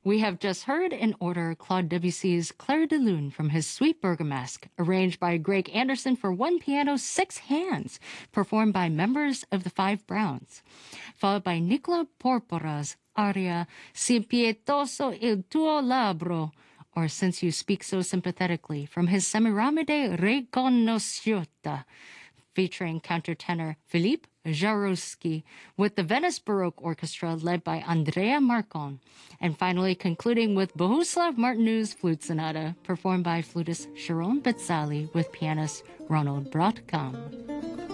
We have just heard in order Claude Debussy's Clair de Lune from his Sweet Bergamasque, arranged by Greg Anderson for one piano, six hands, performed by members of the Five Browns, followed by Nicola Porpora's aria Si pietoso il tuo labbro, or Since You Speak So Sympathetically, from his Semiramide Riconosciuta, featuring countertenor Philippe Jarouski, with the Venice Baroque Orchestra led by Andrea Marcon, and finally concluding with Bohuslav Martinou's Flute Sonata, performed by flutist Sharon Betzali with pianist Ronald Brotkam.